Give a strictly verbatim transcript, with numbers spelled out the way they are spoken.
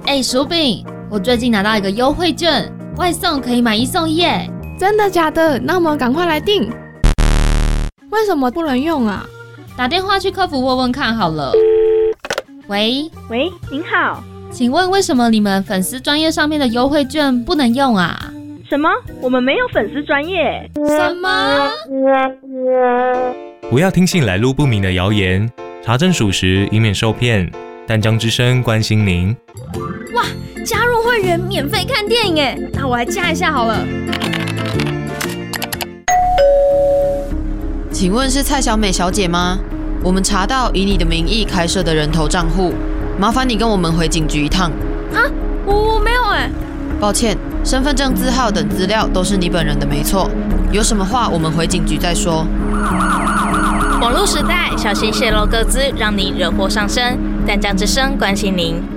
哎，薯饼，我最近拿到一个优惠券，外送可以买一送一耶！ 真的假的？那我们赶快来订。为什么不能用啊？ 打电话去客服问问看好了。喂喂，您好， 请问为什么你们粉丝专页上面的优惠券不能用啊？ 什么？我们没有粉丝专页？ 什么？ 不要听信来路不明的谣言，查证属实，以免受骗。淡江之声关心您。 哇，加入会员免费看电影耶！那我来加一下好了。 请问是蔡小美小姐吗？我们查到以你的名义开设的人头账户，麻烦你跟我们回警局一趟。 啊，我我没有哎。 抱歉，身份证字号等资料都是你本人的没错，有什么话我们回警局再说。 网络时代，小心泄露个资，让你惹祸上身。淡江之声关心您。